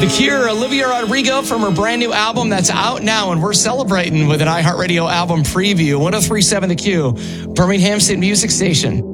The Cure, Olivia Rodrigo from her brand new album that's out now, and we're celebrating with an iHeartRadio album preview. 103.7 The Q, Birmingham's Music Station.